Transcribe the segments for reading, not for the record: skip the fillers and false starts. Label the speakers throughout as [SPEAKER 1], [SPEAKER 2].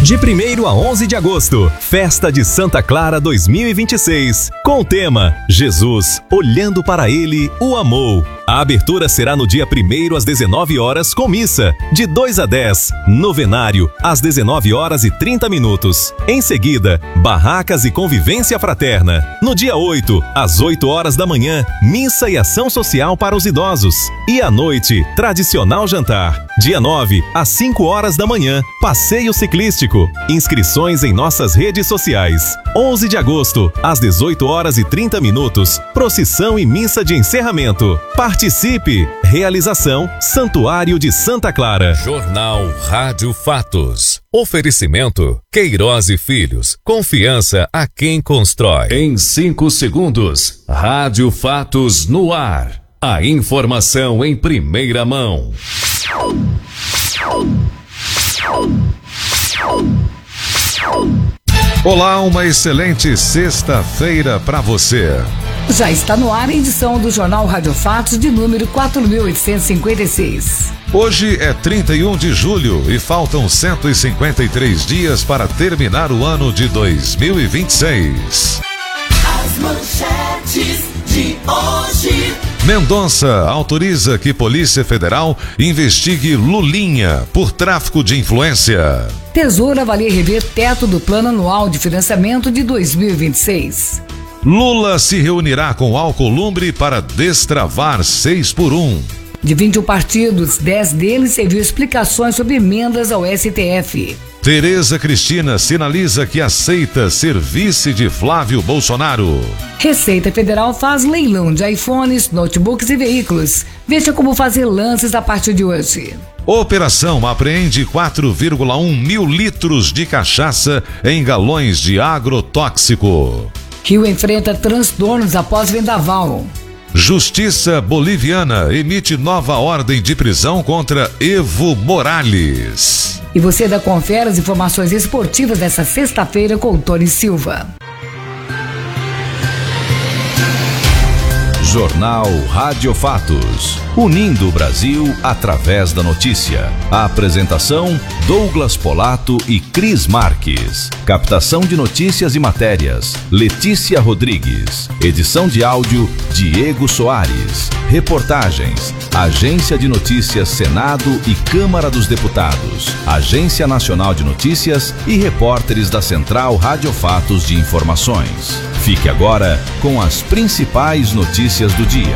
[SPEAKER 1] De 1º a 11 de agosto, Festa de Santa Clara 2026, com o tema Jesus, olhando para Ele, o amou. A abertura será no dia 1º às 19 horas com missa, de 2 a 10, novenário às 19 horas e 30 minutos. Em seguida, barracas e convivência fraterna. No dia 8, às 8 horas da manhã, missa e ação social para os idosos. E à noite, tradicional jantar. Dia 9, às 5 horas da manhã, passeio ciclístico. Inscrições em nossas redes sociais. 11 de agosto, às 18 horas e 30 minutos, procissão e missa de encerramento. Participe! Realização Santuário de Santa Clara.
[SPEAKER 2] Jornal Rádio Fatos. Oferecimento Queiroz e Filhos. Confiança a quem constrói. Em 5 segundos, Rádio Fatos no ar. A informação em primeira mão.
[SPEAKER 3] Olá, uma excelente sexta-feira para você.
[SPEAKER 4] Já está no ar a edição do Jornal Rádio Fatos de número 4.856.
[SPEAKER 3] Hoje é 31 de julho e faltam 153 dias para terminar o ano de 2026.
[SPEAKER 5] As manchetes de hoje.
[SPEAKER 3] Mendonça autoriza que Polícia Federal investigue Lulinha por tráfico de influência.
[SPEAKER 4] Tesouro avalia rever teto do Plano Anual de Financiamento de 2026.
[SPEAKER 3] Lula se reunirá com Alcolumbre para destravar 6x1.
[SPEAKER 4] De 21 partidos, 10 deles serviu explicações sobre emendas ao STF.
[SPEAKER 3] Tereza Cristina sinaliza que aceita ser vice de Flávio Bolsonaro.
[SPEAKER 4] Receita Federal faz leilão de iPhones, notebooks e veículos. Veja como fazer lances a partir de hoje.
[SPEAKER 3] Operação apreende 4,1 mil litros de cachaça em galões de agrotóxico.
[SPEAKER 4] Rio enfrenta transtornos após vendaval.
[SPEAKER 3] Justiça boliviana emite nova ordem de prisão contra Evo Morales.
[SPEAKER 4] E você ainda confere as informações esportivas dessa sexta-feira com o Tony Silva.
[SPEAKER 1] Jornal Rádio Fatos, unindo o Brasil através da notícia. A apresentação, Douglas Polato e Cris Marques. Captação de notícias e matérias, Letícia Rodrigues. Edição de áudio, Diego Soares. Reportagens, Agência de Notícias Senado e Câmara dos Deputados, Agência Nacional de Notícias e repórteres da Central Rádio Fatos de Informações. Fique agora com as principais notícias do dia.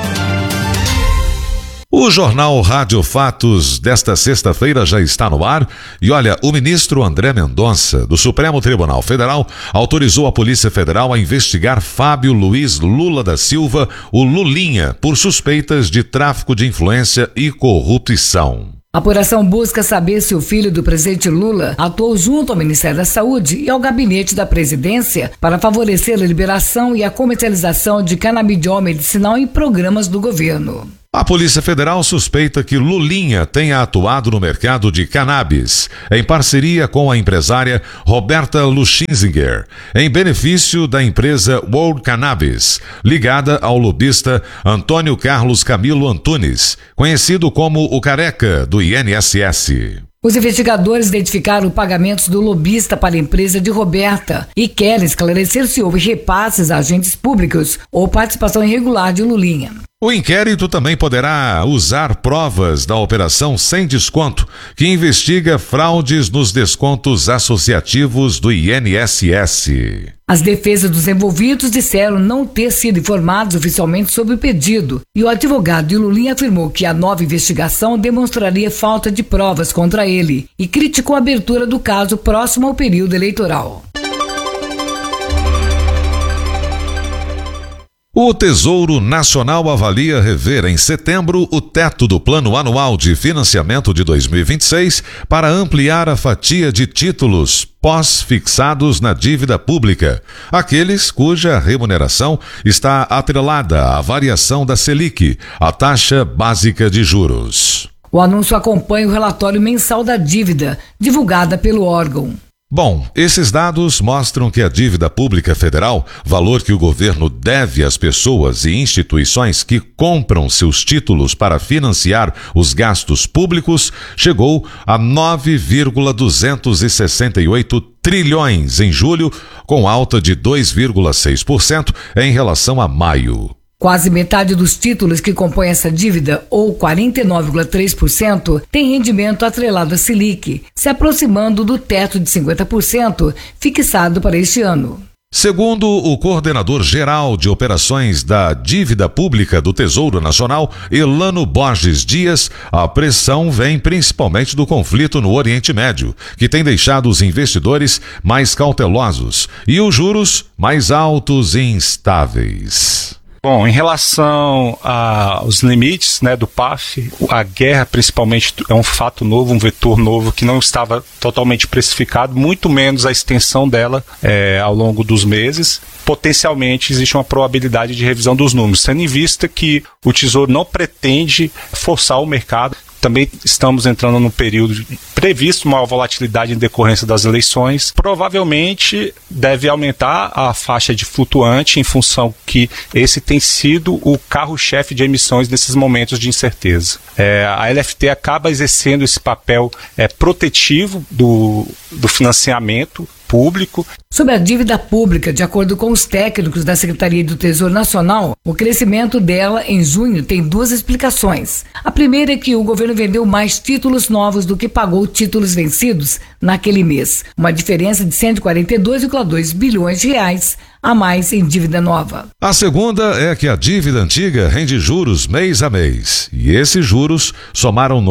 [SPEAKER 3] O Jornal Rádio Fatos desta sexta-feira já está no ar e olha, o ministro André Mendonça, do Supremo Tribunal Federal, autorizou a Polícia Federal a investigar Fábio Luiz Lula da Silva, o Lulinha, por suspeitas de tráfico de influência e corrupção.
[SPEAKER 4] A apuração busca saber se o filho do presidente Lula atuou junto ao Ministério da Saúde e ao gabinete da presidência para favorecer a liberação e a comercialização de canabidiol medicinal em programas do governo.
[SPEAKER 3] A Polícia Federal suspeita que Lulinha tenha atuado no mercado de cannabis, em parceria com a empresária Roberta Luschinzinger, em benefício da empresa World Cannabis, ligada ao lobista Antônio Carlos Camilo Antunes, conhecido como o Careca do INSS.
[SPEAKER 4] Os investigadores identificaram pagamentos do lobista para a empresa de Roberta e querem esclarecer se houve repasses a agentes públicos ou participação irregular de Lulinha.
[SPEAKER 3] O inquérito também poderá usar provas da Operação Sem Desconto, que investiga fraudes nos descontos associativos do INSS.
[SPEAKER 4] As defesas dos envolvidos disseram não ter sido informados oficialmente sobre o pedido, e o advogado de Lulinha afirmou que a nova investigação demonstraria falta de provas contra ele e criticou a abertura do caso próximo ao período eleitoral.
[SPEAKER 3] O Tesouro Nacional avalia rever em setembro o teto do Plano Anual de Financiamento de 2026 para ampliar a fatia de títulos pós-fixados na dívida pública, aqueles cuja remuneração está atrelada à variação da Selic, a taxa básica de juros.
[SPEAKER 4] O anúncio acompanha o relatório mensal da dívida, divulgada pelo órgão.
[SPEAKER 3] Bom, esses dados mostram que a dívida pública federal, valor que o governo deve às pessoas e instituições que compram seus títulos para financiar os gastos públicos, chegou a 9,268 trilhões em julho, com alta de 2,6% em relação a maio.
[SPEAKER 4] Quase metade dos títulos que compõem essa dívida, ou 49,3%, tem rendimento atrelado à Selic, se aproximando do teto de 50% fixado para este ano.
[SPEAKER 3] Segundo o coordenador-geral de operações da dívida pública do Tesouro Nacional, Elano Borges Dias, a pressão vem principalmente do conflito no Oriente Médio, que tem deixado os investidores mais cautelosos e os juros mais altos e instáveis.
[SPEAKER 6] Bom, em relação aos limites, do PAF, a guerra principalmente é um fato novo, um vetor novo que não estava totalmente precificado, muito menos a extensão dela ao longo dos meses. Potencialmente existe uma probabilidade de revisão dos números, tendo em vista que o Tesouro não pretende forçar o mercado. Também estamos entrando num período previsto uma volatilidade em decorrência das eleições. Provavelmente deve aumentar a faixa de flutuante em função que esse tem sido o carro-chefe de emissões nesses momentos de incerteza. A LFT acaba exercendo esse papel protetivo do financiamento público.
[SPEAKER 4] Sobre a dívida pública, de acordo com os técnicos da Secretaria do Tesouro Nacional, o crescimento dela em junho tem duas explicações. A primeira é que o governo vendeu mais títulos novos do que pagou títulos vencidos naquele mês, uma diferença de 142,2 bilhões de reais a mais em dívida nova.
[SPEAKER 3] A segunda é que a dívida antiga rende juros mês a mês, e esses juros somaram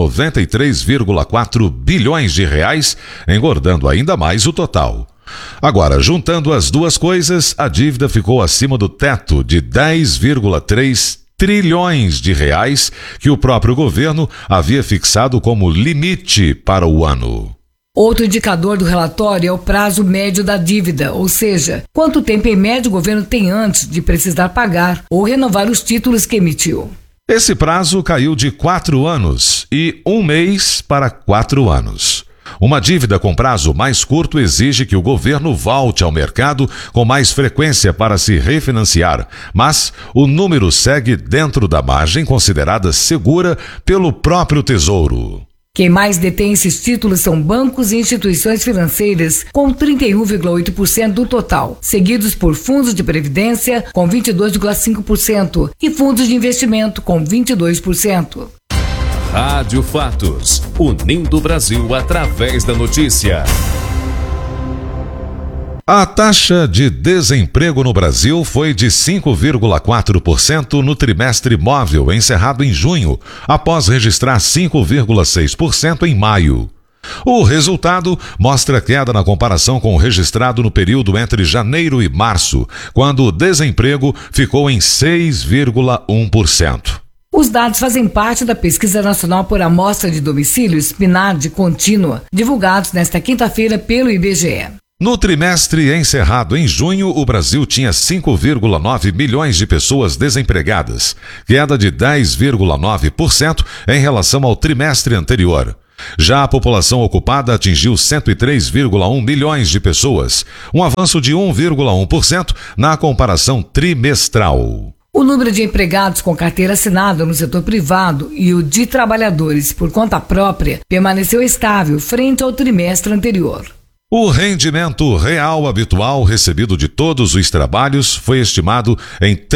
[SPEAKER 3] 93,4 bilhões de reais, engordando ainda mais o total. Agora, juntando as duas coisas, a dívida ficou acima do teto de 10,3 trilhões de reais que o próprio governo havia fixado como limite para o ano.
[SPEAKER 4] Outro indicador do relatório é o prazo médio da dívida, ou seja, quanto tempo em média o governo tem antes de precisar pagar ou renovar os títulos que emitiu.
[SPEAKER 3] Esse prazo caiu de 4 anos e 1 mês para 4 anos. Uma dívida com prazo mais curto exige que o governo volte ao mercado com mais frequência para se refinanciar, mas o número segue dentro da margem considerada segura pelo próprio Tesouro.
[SPEAKER 4] Quem mais detém esses títulos são bancos e instituições financeiras, com 31,8% do total, seguidos por fundos de previdência, com 22,5%, e fundos de investimento, com 22%.
[SPEAKER 2] Rádio Fatos, unindo o Brasil através da notícia.
[SPEAKER 3] A taxa de desemprego no Brasil foi de 5,4% no trimestre móvel encerrado em junho, após registrar 5,6% em maio. O resultado mostra queda na comparação com o registrado no período entre janeiro e março, quando o desemprego ficou em 6,1%.
[SPEAKER 4] Os dados fazem parte da Pesquisa Nacional por Amostra de Domicílios, PNAD Contínua, divulgados nesta quinta-feira pelo IBGE.
[SPEAKER 3] No trimestre encerrado em junho, o Brasil tinha 5,9 milhões de pessoas desempregadas, queda de 10,9% em relação ao trimestre anterior. Já a população ocupada atingiu 103,1 milhões de pessoas, um avanço de 1,1% na comparação trimestral.
[SPEAKER 4] O número de empregados com carteira assinada no setor privado e o de trabalhadores por conta própria permaneceu estável frente ao trimestre anterior.
[SPEAKER 3] O rendimento real habitual recebido de todos os trabalhos foi estimado em R$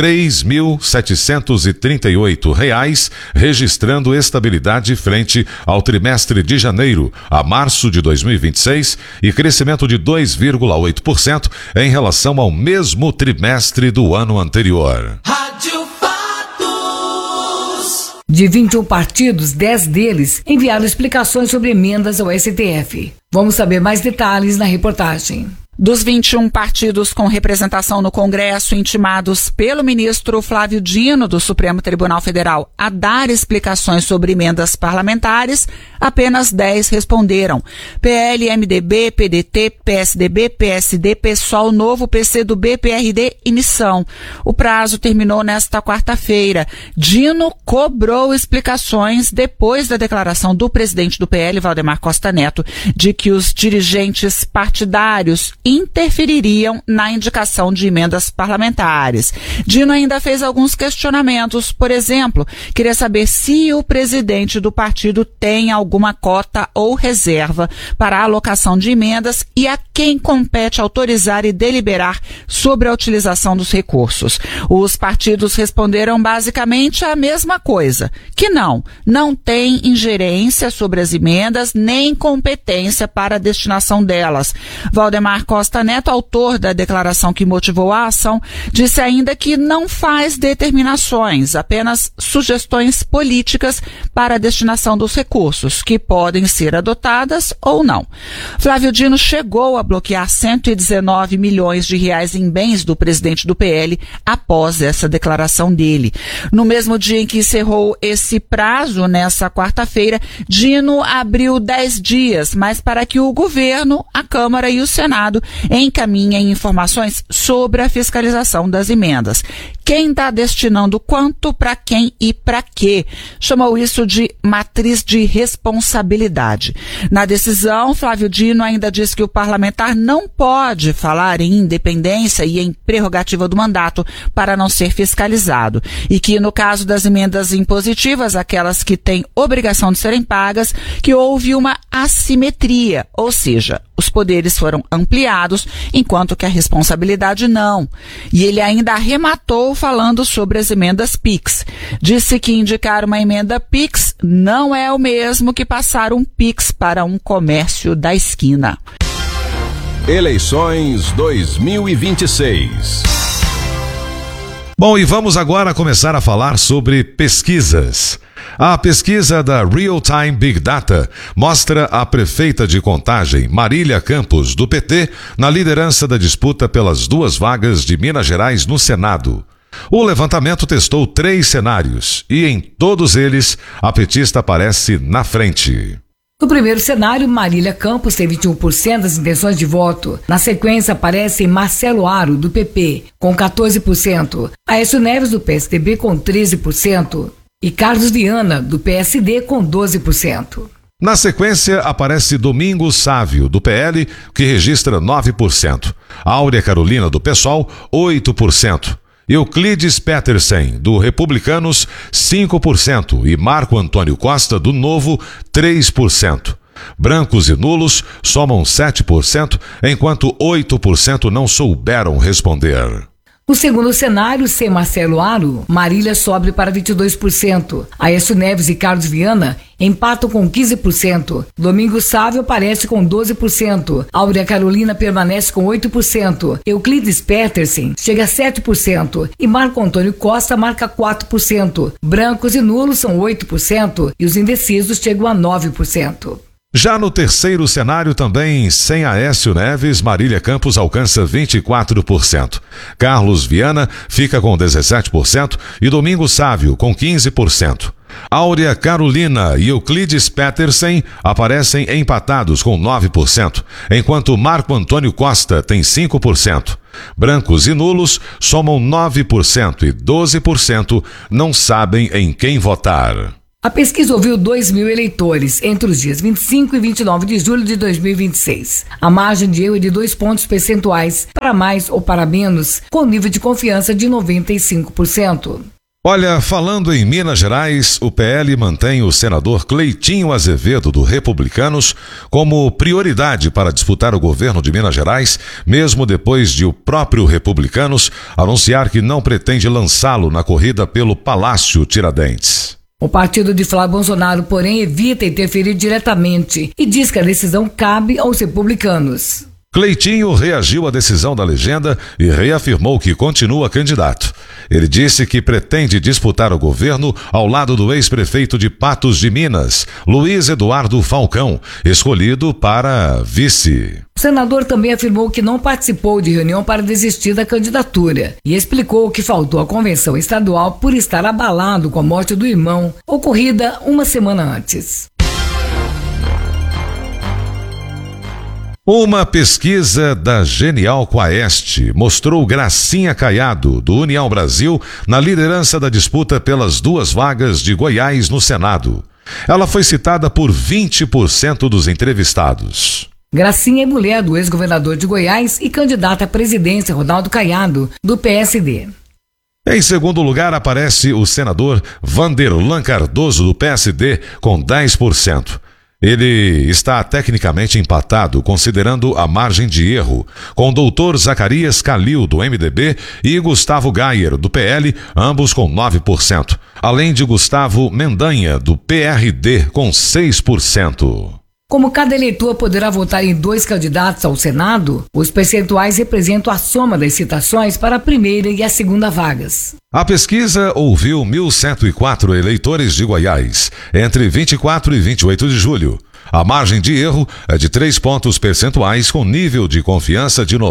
[SPEAKER 3] 3.738, registrando estabilidade frente ao trimestre de janeiro a março de 2026 e crescimento de 2,8% em relação ao mesmo trimestre do ano anterior.
[SPEAKER 5] Rádio Fatos.
[SPEAKER 4] De 21 partidos, 10 deles enviaram explicações sobre emendas ao STF. Vamos saber mais detalhes na reportagem.
[SPEAKER 7] Dos 21 partidos com representação no Congresso intimados pelo ministro Flávio Dino, do Supremo Tribunal Federal, a dar explicações sobre emendas parlamentares, apenas 10 responderam. PL, MDB, PDT, PSDB, PSD, PSOL, Novo, PCdoB, PRD e Missão. O prazo terminou nesta quarta-feira. Dino cobrou explicações depois da declaração do presidente do PL, Valdemar Costa Neto, de que os dirigentes partidários interfeririam na indicação de emendas parlamentares. Dino ainda fez alguns questionamentos. Por exemplo, queria saber se o presidente do partido tem alguma cota ou reserva para a alocação de emendas e a quem compete autorizar e deliberar sobre a utilização dos recursos. Os partidos responderam basicamente a mesma coisa, que não tem ingerência sobre as emendas nem competência para a destinação delas. Valdemar Costa Neto, autor da declaração que motivou a ação, disse ainda que não faz determinações, apenas sugestões políticas para a destinação dos recursos, que podem ser adotadas ou não. Flávio Dino chegou a bloquear 119 milhões de reais em bens do presidente do PL após essa declaração dele. No mesmo dia em que encerrou esse prazo, nessa quarta-feira, Dino abriu 10 dias, mas para que o governo, a Câmara e o Senado encaminhem informações sobre a fiscalização das emendas. Quem está destinando quanto, para quem e para quê? Chamou isso de matriz de responsabilidade. Na decisão, Flávio Dino ainda diz que o parlamentar não pode falar em independência e em prerrogativa do mandato para não ser fiscalizado. E que, no caso das emendas impositivas, aquelas que têm obrigação de serem pagas, que houve uma assimetria, ou seja, os poderes foram ampliados, enquanto que a responsabilidade não. E ele ainda arrematou falando sobre as emendas PIX. Disse que indicar uma emenda PIX não é o mesmo que passar um PIX para um comércio da esquina.
[SPEAKER 1] Eleições 2026.
[SPEAKER 3] Bom, e vamos agora começar a falar sobre pesquisas. A pesquisa da Real Time Big Data mostra a prefeita de Contagem, Marília Campos, do PT, na liderança da disputa pelas 2 vagas de Minas Gerais no Senado. O levantamento testou 3 cenários e, em todos eles, a petista aparece na frente.
[SPEAKER 4] No primeiro cenário, Marília Campos tem 21% das intenções de voto. Na sequência, aparecem Marcelo Aro, do PP, com 14%, Aécio Neves, do PSDB, com 13%, e Carlos Viana, do PSD, com 12%.
[SPEAKER 3] Na sequência, aparece Domingos Sávio, do PL, que registra 9%, Áurea Carolina, do PSOL, 8%, Euclides Petersen, do Republicanos, 5%, e Marco Antônio Costa, do Novo, 3%. Brancos e nulos somam 7%, enquanto 8% não souberam responder.
[SPEAKER 4] No segundo cenário, sem Marcelo Aro, Marília sobe para 22%. Aécio Neves e Carlos Viana empatam com 15%. Domingos Sávio aparece com 12%. Áurea Carolina permanece com 8%. Euclides Petersen chega a 7%. E Marco Antônio Costa marca 4%. Brancos e nulos são 8% e os indecisos chegam a 9%.
[SPEAKER 3] Já no terceiro cenário, também sem Aécio Neves, Marília Campos alcança 24%. Carlos Viana fica com 17% e Domingos Sávio com 15%. Áurea Carolina e Euclides Petersen aparecem empatados com 9%, enquanto Marco Antônio Costa tem 5%. Brancos e nulos somam 9% e 12% não sabem em quem votar.
[SPEAKER 4] A pesquisa ouviu 2.000 eleitores entre os dias 25 e 29 de julho de 2026. A margem de erro é de 2 pontos percentuais, para mais ou para menos, com nível de confiança de 95%.
[SPEAKER 3] Olha, falando em Minas Gerais, o PL mantém o senador Cleitinho Azevedo, do Republicanos, como prioridade para disputar o governo de Minas Gerais, mesmo depois de o próprio Republicanos anunciar que não pretende lançá-lo na corrida pelo Palácio Tiradentes.
[SPEAKER 4] O partido de Flávio Bolsonaro, porém, evita interferir diretamente e diz que a decisão cabe aos republicanos.
[SPEAKER 3] Cleitinho reagiu à decisão da legenda e reafirmou que continua candidato. Ele disse que pretende disputar o governo ao lado do ex-prefeito de Patos de Minas, Luiz Eduardo Falcão, escolhido para vice.
[SPEAKER 4] O senador também afirmou que não participou de reunião para desistir da candidatura e explicou que faltou à convenção estadual por estar abalado com a morte do irmão, ocorrida uma semana antes.
[SPEAKER 3] Uma pesquisa da Genial Quaest mostrou Gracinha Caiado, do União Brasil, na liderança da disputa pelas 2 vagas de Goiás no Senado. Ela foi citada por 20% dos entrevistados.
[SPEAKER 4] Gracinha é mulher do ex-governador de Goiás e candidata à presidência Ronaldo Caiado, do PSD.
[SPEAKER 3] Em segundo lugar aparece o senador Vanderlan Cardoso, do PSD, com 10%. Ele está tecnicamente empatado, considerando a margem de erro, com o doutor Zacarias Calil, do MDB, e Gustavo Gayer, do PL, ambos com 9%, além de Gustavo Mendanha, do PRD, com 6%.
[SPEAKER 4] Como cada eleitor poderá votar em 2 candidatos ao Senado, os percentuais representam a soma das citações para a primeira e a segunda vagas.
[SPEAKER 3] A pesquisa ouviu 1.104 eleitores de Goiás, entre 24 e 28 de julho. A margem de erro é de 3 pontos percentuais, com nível de confiança de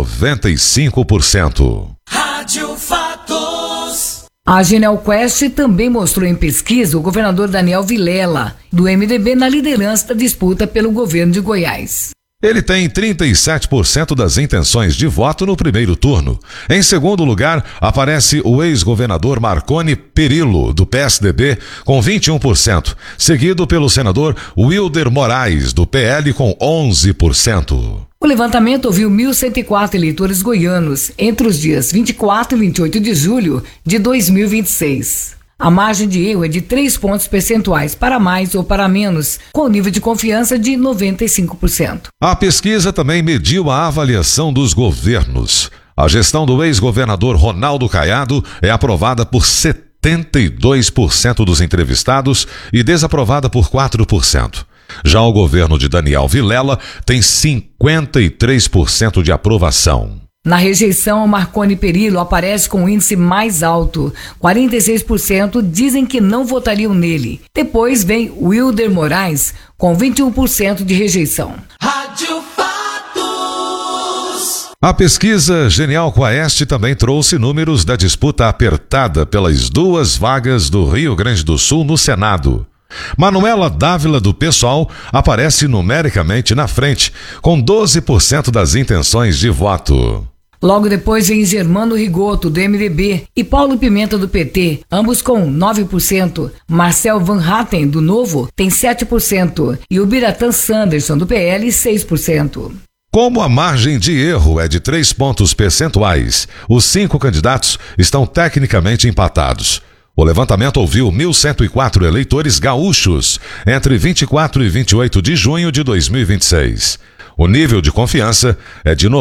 [SPEAKER 3] 95%.
[SPEAKER 5] Rádio Fatos.
[SPEAKER 4] A Genial Quaest também mostrou em pesquisa o governador Daniel Vilela, do MDB, na liderança da disputa pelo governo de Goiás.
[SPEAKER 3] Ele tem 37% das intenções de voto no primeiro turno. Em segundo lugar, aparece o ex-governador Marconi Perillo, do PSDB, com 21%, seguido pelo senador Wilder Moraes, do PL, com 11%.
[SPEAKER 4] O levantamento ouviu 1.104 eleitores goianos entre os dias 24 e 28 de julho de 2026. A margem de erro é de 3 pontos percentuais para mais ou para menos, com nível de confiança de 95%.
[SPEAKER 3] A pesquisa também mediu a avaliação dos governos. A gestão do ex-governador Ronaldo Caiado é aprovada por 72% dos entrevistados e desaprovada por 4%. Já o governo de Daniel Vilela tem 53% de aprovação.
[SPEAKER 4] Na rejeição, Marconi Perillo aparece com o índice mais alto. 46% dizem que não votariam nele. Depois vem Wilder Moraes, com 21% de rejeição.
[SPEAKER 5] Rádio Fatos.
[SPEAKER 3] A pesquisa Genial Quaest também trouxe números da disputa apertada pelas 2 vagas do Rio Grande do Sul no Senado. Manuela Dávila, do PSOL, aparece numericamente na frente, com 12% das intenções de voto.
[SPEAKER 4] Logo depois vem Germano Rigoto, do MDB, e Paulo Pimenta, do PT, ambos com 9%. Marcel Van Hatten, do Novo, tem 7%, e o Biratan Sanderson, do PL, 6%.
[SPEAKER 3] Como a margem de erro é de 3 pontos percentuais, os 5 candidatos estão tecnicamente empatados. O levantamento ouviu 1.104 eleitores gaúchos entre 24 e 28 de junho de 2026. O nível de confiança é de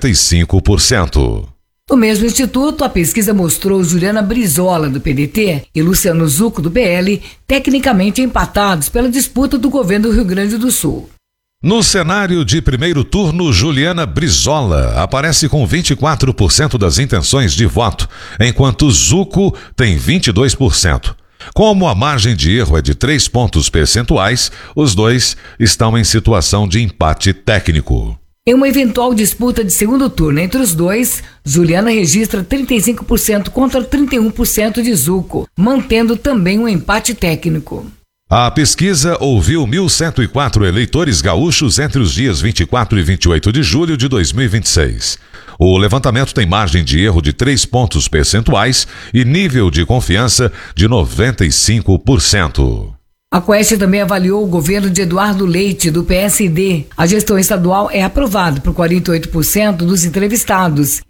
[SPEAKER 3] 95%.
[SPEAKER 4] No mesmo instituto, a pesquisa mostrou Juliana Brizola, do PDT, e Luciano Zucco, do PL, tecnicamente empatados pela disputa do governo do Rio Grande do Sul.
[SPEAKER 3] No cenário de primeiro turno, Juliana Brizola aparece com 24% das intenções de voto, enquanto Zucco tem 22%. Como a margem de erro é de 3 pontos percentuais, os dois estão em situação de empate técnico.
[SPEAKER 4] Em uma eventual disputa de segundo turno entre os dois, Juliana registra 35% contra 31% de Zucco, mantendo também um empate técnico.
[SPEAKER 3] A pesquisa ouviu 1.104 eleitores gaúchos entre os dias 24 e 28 de julho de 2026. O levantamento tem margem de erro de 3 pontos percentuais e nível de confiança de 95%.
[SPEAKER 4] A Quaest também avaliou o governo de Eduardo Leite, do PSD. A gestão estadual é aprovada por 48% dos entrevistados